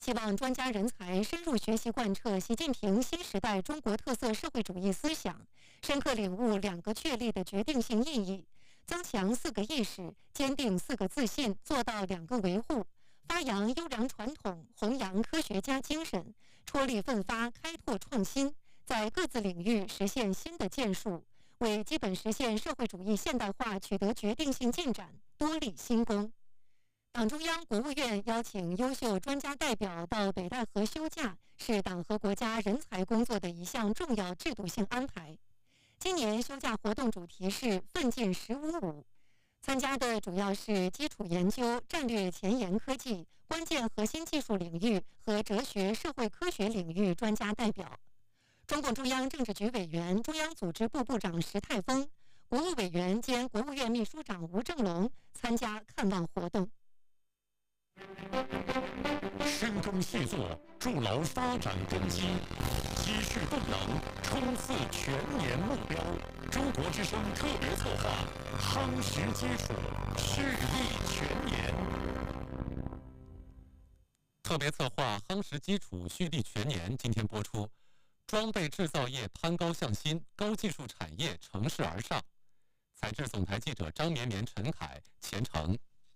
希望专家人才深入学习贯彻习近平新时代中国特色社会主义思想，深刻领悟2个确立的决定性意义，增强4个意识，坚定4个自信，做到2个维护，发扬优良传统，弘扬科学家精神，踔厉奋发，开拓创新，在各自领域实现新的建树，为基本实现社会主义现代化取得决定性进展多立新功。党中央、国务院邀请优秀专家代表到北戴河休假，是党和国家人才工作的一项重要制度性安排。今年休假活动主题是“奋进15.5”，参加的主要是基础研究、战略前沿科技、关键核心技术领域和哲学社会科学领域专家代表。中共中央政治局委员、中央组织部部长石泰峰、国务委员兼国务院秘书长吴政龙参加看望活动。 深耕细作，筑牢发展根基，积蓄动能，冲刺全年目标。中国之声特别策划，夯实基础，蓄力全年。 特别策划夯实基础，蓄力全年，今天播出。装备制造业攀高向新，高技术产业乘势而上。采制总台记者张绵绵、陈凯、钱程。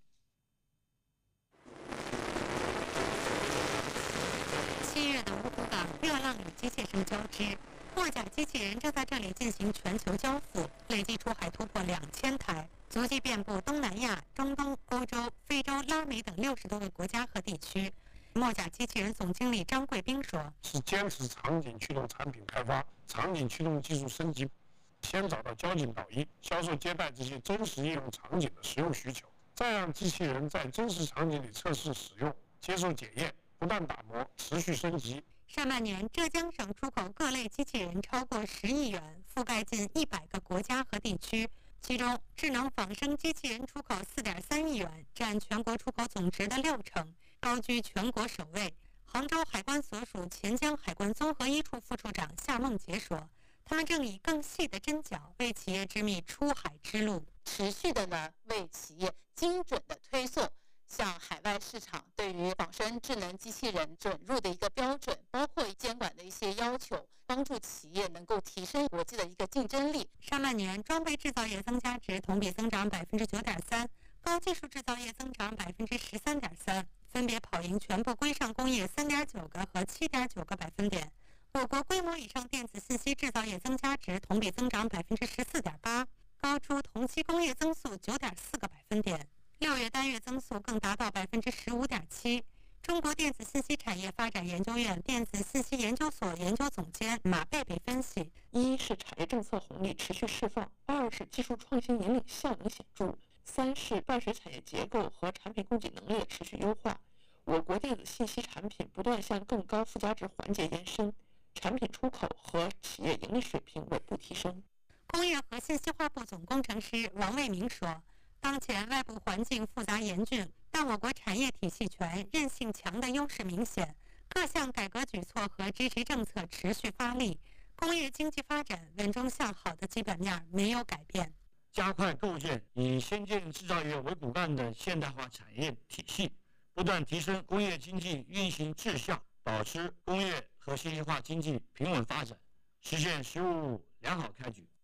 7月的芜湖港热浪与机械声交织，货架机器人正在这里进行全球交付，累计出海突破2000台，足迹遍布东南亚、中东、欧洲、非洲、拉美等60多个国家和地区。墨甲机器人总经理张贵斌说：“ 是坚持场景驱动产品开发、场景驱动技术升级，先找到交警导医、销售接待这些真实应用场景的实用需求，再让机器人在真实场景里测试使用、接受检验，不断打磨，持续升级。” 上半年，浙江省出口各类机器人超过10亿元，覆盖近100个国家和地区。其中，智能仿生机器人出口4.3亿元，占全国出口总值的60%，高居全国首位。杭州海关所属钱江海关综合1处副处长夏梦杰说：“他们正以更细的针脚为企业织密出海之路， 持续的呢为企业精准的推送向海外市场对于仿生智能机器人准入的一个标准，包括监管的一些要求，帮助企业能够提升国际的一个竞争力。” 上半年，装备制造业增加值同比增长9.3%，高技术制造业增长13.3%，分别跑赢全部规上工业3.9个和7.9个百分点。我国规模以上电子信息制造业增加值同比增长14.8%，高出同期工业增速9.4个百分点。6月单月增速更达到15.7%。中国电子信息产业发展研究院电子信息研究所研究总监马贝贝分析： 一是产业政策红利持续释放，2是技术创新引领效能显著，3是伴随产业结构和产品供给能力的持续优化。我国电子信息产品不断向更高附加值环节延伸，产品出口和企业盈利水平稳步提升。 工业和信息化部总工程师王卫民说：“当前外部环境复杂严峻，但我国产业体系全、韧性强的优势明显，各项改革举措和支持政策持续发力，工业经济发展稳中向好的基本面没有改变。” 加快构建以先进制造业为骨干的现代化产业体系，不断提升工业经济运行质效，保持工业和信息化经济平稳发展，实现15.5良好开局。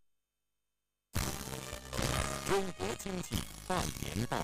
中国经济半年报。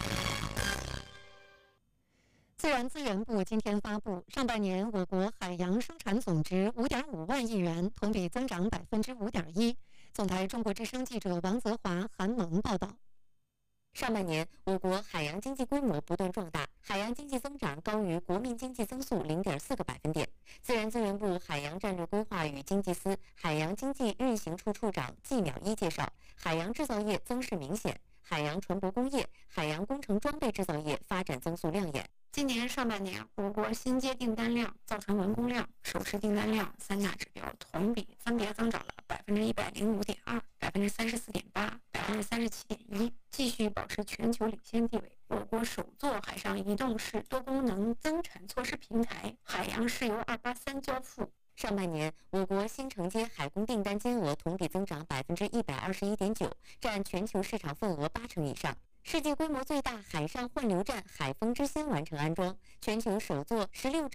自然资源部今天发布，上半年我国海洋生产总值5.5万亿元，同比增长5.1%。总台中国之声记者王泽华、韩萌报道。 上半年，我国海洋经济规模不断壮大，海洋经济增长高于国民经济增速0.4个百分点。自然资源部海洋战略规划与经济司海洋经济运行处处长季淼一介绍，海洋制造业增势明显，海洋船舶工业、海洋工程装备制造业发展增速亮眼。 今年上半年，我国新接订单量、造船完工量、首饰订单量3大指标同比分别增长了105.2%、34.8%、37.1%，继续保持全球领先地位。我国首座海上移动式多功能增产措施平台海洋石油283交付。 上半年，我国新承接海工订单金额同比增长121.9%，占全球市场份额80%以上。 世界规模最大海上换流站海风之星完成安装，全球首座16